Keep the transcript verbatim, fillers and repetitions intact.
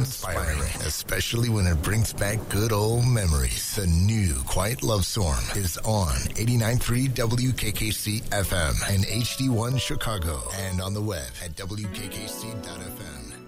awe-inspiring, especially when it brings back good old memories. The new Quiet Love Storm is on eighty-nine point three W K K C F M and H D one Chicago, and on the web at W K K C dot F M.